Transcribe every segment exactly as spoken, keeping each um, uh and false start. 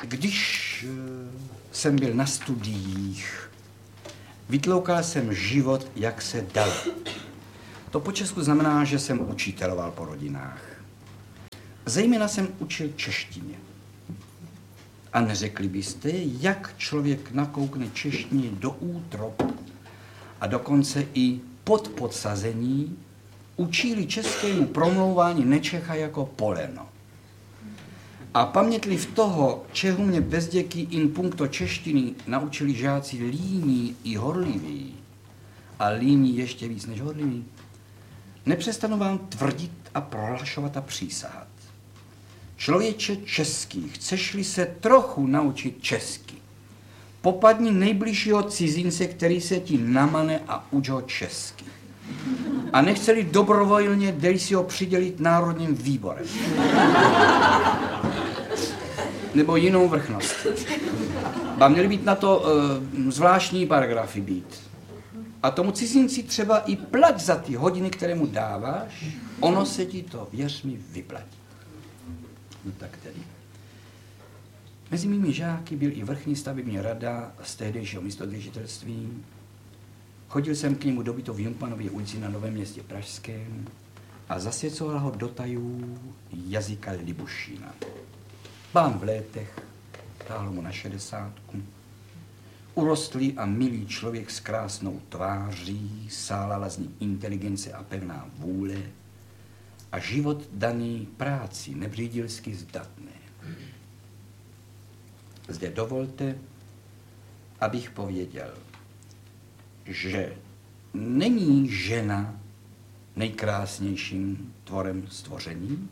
Když jsem byl na studiích, vytloukal jsem život, jak se dalo. To po česku znamená, že jsem učiteloval po rodinách. Zejména jsem učil češtině. A neřekli byste, jak člověk nakoukne češtině do útrob a dokonce i pod podsazení učili českému promlouvání Nečecha jako poleno. A pamětli v toho, čeho mě bezděky in puncto češtiny naučili žáci líní i horliví, a líní ještě víc než horliví, nepřestanu vám tvrdit a prohlašovat a přísahat. Člověče český, chceš-li se trochu naučit česky, popadni nejbližšího cizince, který se ti namane a uč ho česky. A nechceli dobrovolně, dej si ho přidělit národním výborem. Nebo jinou vrchnost. Ba měly být na to uh, zvláštní paragrafy být. A tomu cizinci třeba i plať za ty hodiny, které mu dáváš, ono se ti to, věř mi, vyplatí. No tak tedy. Mezi mými žáky byl i vrchní stavební rada z tehdejšího místodržitelství. Chodil jsem k němu do bytu v Jumpanově ulici na Novém Městě pražském a zasvěcoval ho do tajů jazyka Libušina. Pán v létech, táhlo mu na šedesátku, urostlý a milý člověk s krásnou tváří, sálala z ní inteligence a pevná vůle a život daný práci nebřídilsky zdatné. Zde dovolte, abych pověděl, že není žena nejkrásnějším tvorem stvoření,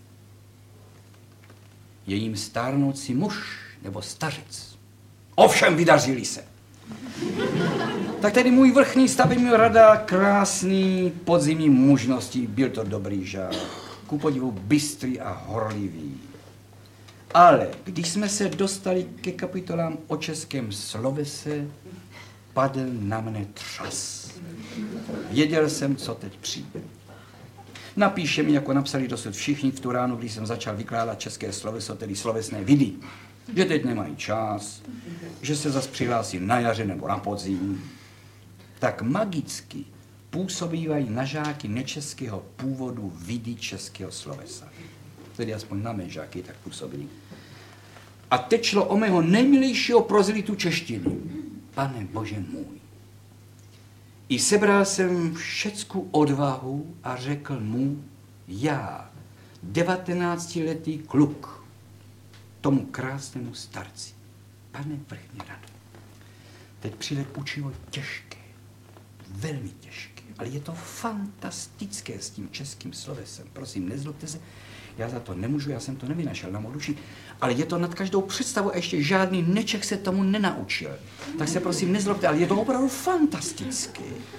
je jim stárnoucí muž nebo stařec. Ovšem vydařili se. Tak tedy můj vrchní stavební rada, krásný podzimní mužností, byl to dobrý žák, ku podivu bystrý a horlivý. Ale když jsme se dostali ke kapitolám o českém slovese, padl na mne třas. Věděl jsem, co teď přijde. Napíše mi, jako napsali dosud všichni v tu ránu, když jsem začal vykládat české sloveso, tedy slovesné vidy, že teď nemají čas, že se zas přihlásí na jaře nebo na podzim. Tak magicky působívají na žáky nečeského původu vidy českého slovesa. Tedy aspoň na mé žáky tak působili. A teď šlo o mého nejmilejšího prozelitu češtiny. Pane Bože můj. I sebral jsem všecku odvahu a řekl mu, já, devatenáctiletý kluk, tomu krásnému starci, pane vrchní rado, teď přijde učivo těžké, velmi těžké, ale je to fantastické s tím českým slovesem. Prosím, nezlobte se, já za to nemůžu, já jsem to nevynašel na moduši, ale je to nad každou představu a ještě žádný Nečech se tomu nenaučil. Tak se prosím nezlobte, ale je to opravdu fantastické.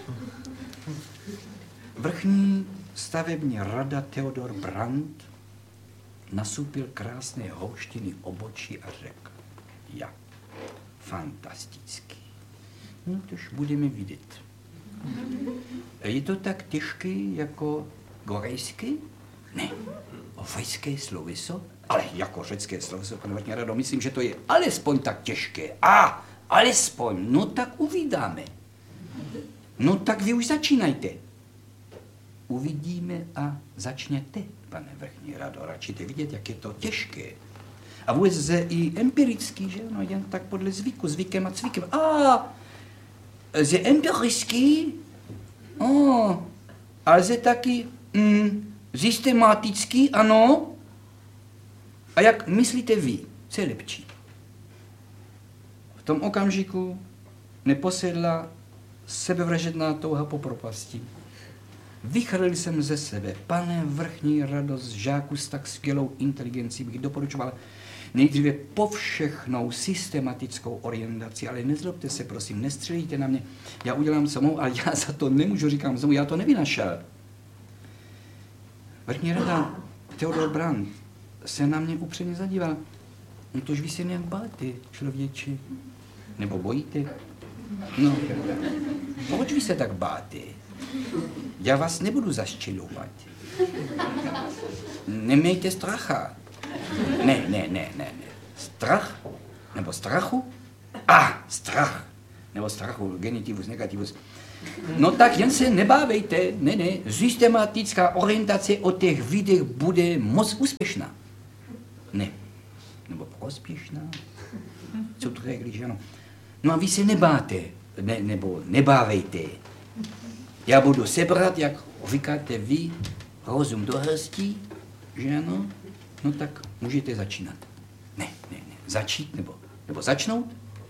Vrchní stavební rada Theodor Brandt nasupil krásné houštiny obočí a řekl, ja, fantastický. No tož budeme vidět. Je to tak těžké jako korejské? Ne, ofejské sloveso, ale jako řecké sloveso, pane vrchní rado, myslím, že to je alespoň tak těžké. A, alespoň, no tak uvidíme. No tak vy už začínajte. Uvidíme a začněte, pane vrchní rado, radšíte vidět, jak je to těžké. A vůbec i empirický, že no, jen tak podle zvyku, zvykem a cvikem. A, ze empirický, oh, ale ze taky, mm, systematický, ano. A jak myslíte vy, co je lepší? V tom okamžiku neposedla sebevražedná touha po propasti. Vychrlil jsem ze sebe, pane vrchní radost žáků s tak skvělou inteligencí, bych doporučoval nejdříve povšechnou systematickou orientaci, ale nezlobte se, prosím, nestřelíte na mě, já udělám co mohu, ale já za to nemůžu, říkám znovu, já to nevynašel. Vrchní rada Theodor Brandt se na mě upřeně zadíval. No tož vy se nějak báte, člověče. Nebo bojíte? No, proč vy se tak báte? Já vás nebudu zaštělovat. Nemějte stracha. Ne, ne, ne, ne, ne. Strach nebo strachu? A, strach nebo strachu, genitivus, negativus. No tak jen se nebávejte, ne, ne, systematická orientace o těch videch bude moc úspěšná. Ne, nebo prospěšná. Co to je, když ano? No a vy se nebáte, ne, nebo nebávejte. Já budu sebrat, jak říkáte vy, rozum do hrstí, že ano? No tak můžete začínat. Ne, ne, ne, začít nebo, nebo začnout?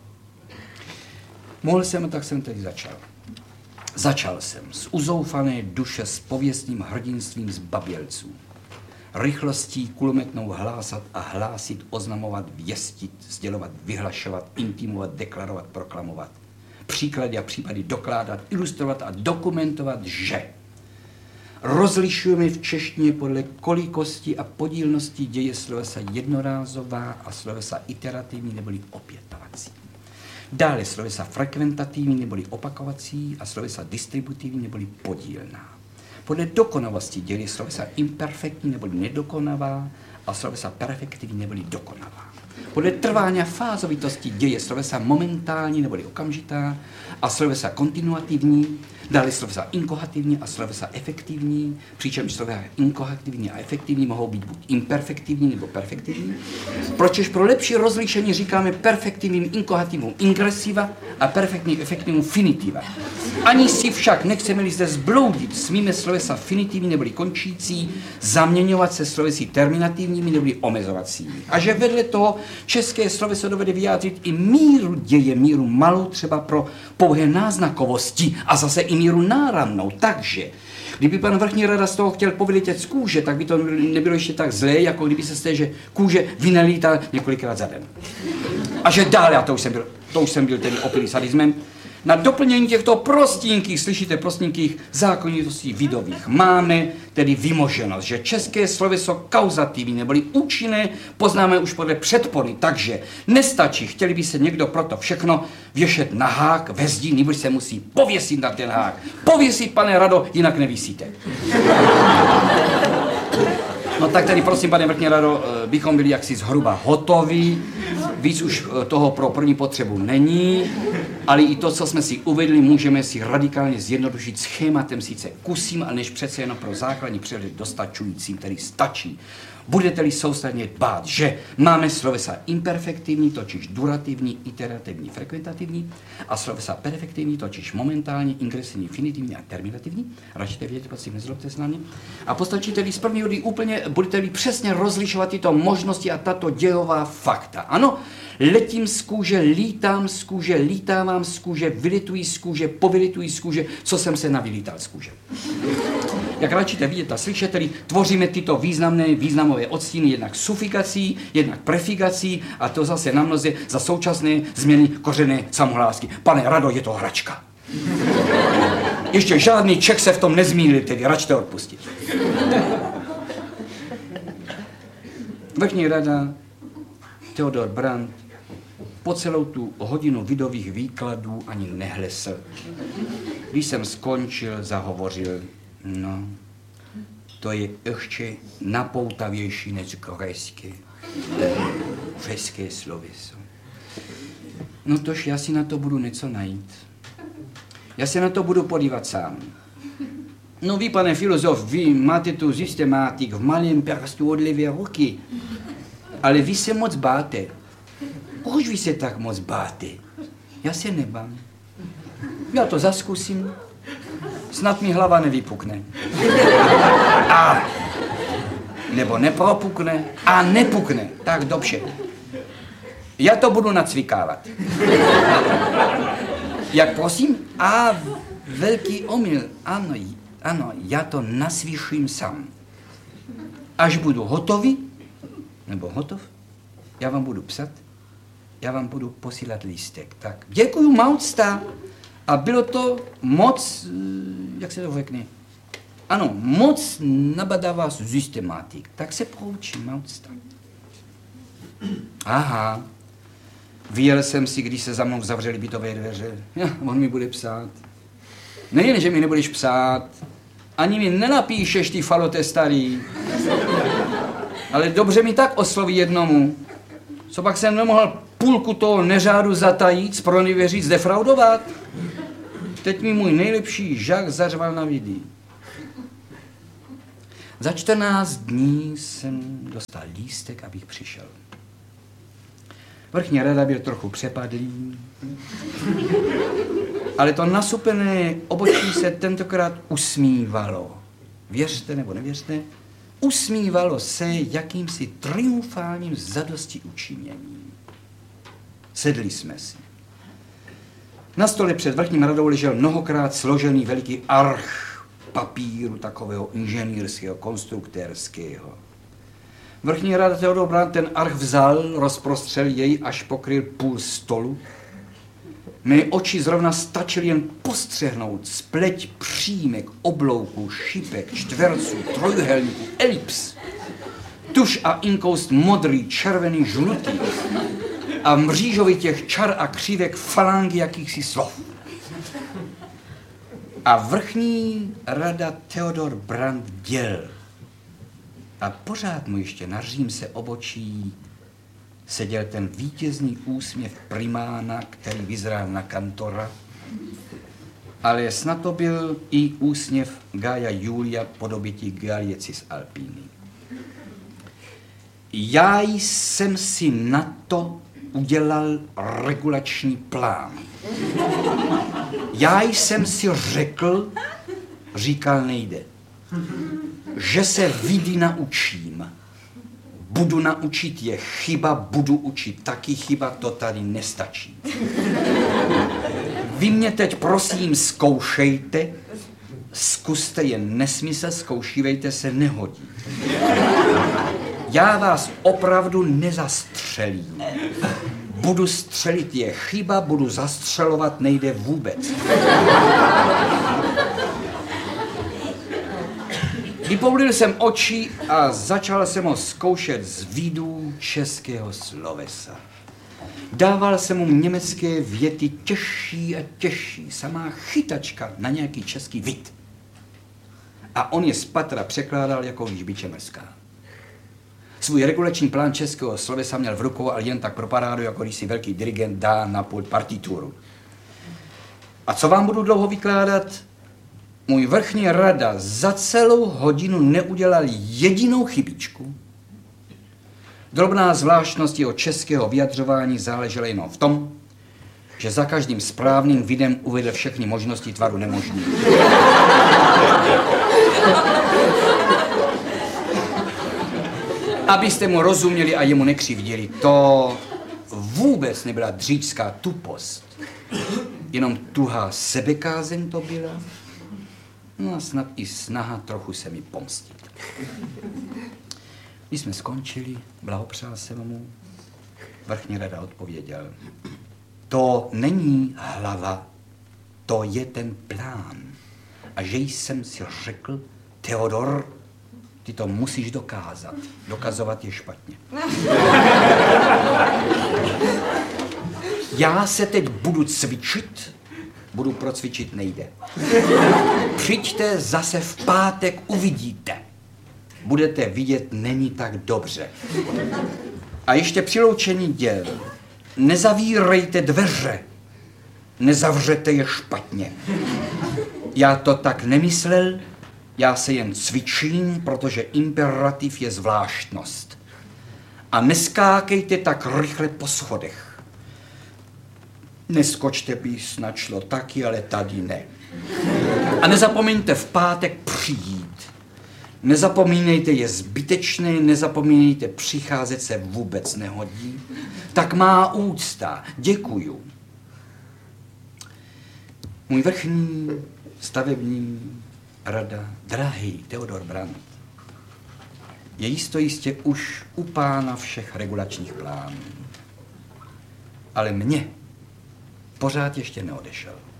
Mohl jsem, tak jsem teď začal. Začal jsem z uzoufané duše s pověstným hrdinstvím zbabělců. Rychlostí kulometnou hlásat a hlásit, oznamovat, věstit, sdělovat, vyhlašovat, intimovat, deklarovat, proklamovat. Příklady a případy dokládat, ilustrovat a dokumentovat, že rozlišujeme v češtině podle kolikosti a podílnosti děje slovesa jednorázová a slovesa iterativní neboli opětovací. Dále slovesa frekventativní neboli opakovací a slovesa distributivní neboli podílná. Podle dokonalosti dělí slovesa imperfektní neboli nedokonavá a slovesa perfektivní neboli dokonavá. Podle trvání fázovitosti děje slovesa momentální neboli okamžitá a slovesa kontinuativní, dále slovesa inkohativní a slovesa efektivní, přičemž slovesa inkohativní a efektivní mohou být buď imperfektivní nebo perfektivní. Pročež pro lepší rozlišení říkáme perfektivním inkohativům ingresiva a perfektním efektivním finitiva. Ani si však nechceme-li zde zbloudit, smíme slovesa finitivní neboli končící zaměňovat se slovesy terminativními neboli omezovacími. A že vedle toho české sloveso dovede vyjádřit i míru děje, míru malou třeba pro pouhé náznakovosti a zase i míru náramnou. Takže, kdyby pan vrchní rada z toho chtěl povyletět z kůže, tak by to nebylo ještě tak zlé, jako kdyby se z té, že kůže vynalítá několikrát za den. A že dále, a to už jsem byl, to už jsem byl tedy opilý sadismem, na doplnění těchto prostínkých, slyšíte, prostínkých zákonitostí vidových máme tedy vymoženost, že české sloveso kauzativní neboli účinné poznáme už podle předpony, takže nestačí, chtěli by se někdo proto všechno věšet na hák ve zdi, nebo se musí pověsit na ten hák. Pověsit, pane Rado, jinak nevisíte. No tak tedy prosím, pane vrchní rado, bychom byli jaksi zhruba hotoví, víc už toho pro první potřebu není, ale i to, co jsme si uvedli, můžeme si radikálně zjednodušit schématem sice kusím, ale než přece jenom pro základní přehled dostačujícím, který stačí. Budete-li soustavně dbát, že máme slovesa imperfektivní, totiž durativní, iterativní, frekventativní, a slovesa perfektivní, totiž momentální, ingresivní, finitivní a terminativní. Radšíte vědět, prosím, nezlobte se na mě. A postačíte-li z prvního dny úplně, budete-li přesně rozlišovat tyto možnosti a tato dějová fakta. Ano, letím z kůže, lítám z kůže, lítávám z kůže, vylituji z kůže, povylituji z kůže, co jsem se navylítal z kůže. Jak radšíte vidět a slyšet, tvoříme tyto významné významové odstíny jednak sufikací, jednak prefikací a to zase na mnoze za současné změny kořené samohlásky. Pane Rado, je to hračka. Ještě žádný Čech se v tom nezmínil, tedy račte odpustit. Vrchní rada Theodor Brandt po celou tu hodinu vidových výkladů ani nehlesl. Když jsem skončil, zahovořil, no, to je ještě napoutavější než korejské, české sloveso. No tož já si na to budu něco najít. Já se na to budu podívat sám. No vy, pane filozof, vy máte tu systematik v malém prstu od levé ruky, ale vy se moc báte. Proč vy se tak moc báte? Já se nebám. Já to zaskusím. Snad mi hlava nevypukne. A nebo nepropukne a nepukne. Tak dobře. Já to budu nacvikávat. Jak prosím? A velký omyl. Ano, ano, já to naslyším sám. Až budu hotový, nebo hotov, já vám budu psat, já vám budu posílat lístek. Tak, děkuju moc. A bylo to moc, jak se to řekne, ano, moc nabadává systematik. Tak se poučím, moc. Aha, vyjel jsem si, když se za mnou zavřely bytové dveře. Ja, on mi bude psát. Nejen, že mi nebudeš psát, ani mi nenapíšeš, ty falote starý. Ale dobře mi tak osloví jednomu. Co pak jsem nemohl půlku toho neřádu zatajít, zpronevěřit, zdefraudovat? Teď mi můj nejlepší žák zařval na vidy. Za čtrnáct dní jsem dostal lístek, abych přišel. Vrchní rada byl trochu přepadlý, ale to nasupené obočí se tentokrát usmívalo. Věřte nebo nevěřte, usmívalo se jakýmsi triumfálním zadosti učiněním. Sedli jsme si. Na stole před vrchním radou ležel mnohokrát složený veliký arch papíru takového inženýrského, konstruktérského. Vrchní rada Theodor Brandt ten arch vzal, rozprostřel jej, až pokryl půl stolu. Mé oči zrovna stačily jen postřehnout spleť přímek, oblouků, šipek, čtverců, trojuhelníků, elips, tuš a inkoust modrý, červený, žlutý a mřížovitých čar a křívek falangy jakýchsi slov. A vrchní rada Theodor Brandt děl. A pořád mu ještě na římse obočí seděl ten vítězný úsměv primána, který vyzrál na kantora, ale snad to byl i úsměv Gaia Julia podobití Galie Cisalpini. Já jsem si na to udělal regulační plán. Já jsem si řekl, říkal nejde, že se vidy naučím. Budu naučit je chyba, budu učit taky chyba, to tady nestačí. Vy mě teď prosím zkoušejte, zkuste jen nesmysl, zkoušívejte se, nehodí. Já vás opravdu nezastřelím. Budu střelit je chyba, budu zastřelovat nejde vůbec. Vypoulil jsem oči a začal jsem ho zkoušet z vidů českého slovesa. Dával jsem mu německé věty těžší a těžší, samá chytačka na nějaký český vid. A on je z patra překládal jako výšbiče mrská. Svůj regulační plán českého slovesa měl v rukou, ale jen tak pro parádu, jako když si velký dirigent dá na pult partituru. A co vám budu dlouho vykládat? Můj vrchní rada za celou hodinu neudělal jedinou chybičku. Drobná zvláštnost jeho českého vyjadřování záležela jenom v tom, že za každým správným videm uvedl všechny možnosti tvaru nemožný. Abyste mu rozuměli a jemu nekřivděli, to vůbec nebyla dříčská tupost. Jenom tuhá sebekázeň to byla. No a snad i snaha trochu se mi pomstit. Když jsme skončili, blahopřál jsem mu. Vrchní rada odpověděl. To není hlava, to je ten plán. A že jsem si řekl, Theodor, ty to musíš dokázat. Dokazovat je špatně. Já se teď budu cvičit, budu procvičit nejde. Přijďte zase v pátek, uvidíte. Budete vidět, není tak dobře. A ještě přiloučení děl. Nezavírejte dveře. Nezavřete je špatně. Já to tak nemyslel, já se jen cvičím, protože imperativ je zvláštnost. A neskákejte tak rychle po schodech. Neskočte by snad šlo taky, ale tady ne. A nezapomeňte v pátek přijít. Nezapomínejte, je zbytečné, nezapomínejte, přicházet se vůbec nehodí. Tak má úcta, děkuju. Můj vrchní stavební rada, drahý Theodor Brandt, je jisto jistě už u pána všech regulačních plánů. Ale mě pořád ještě neodešel.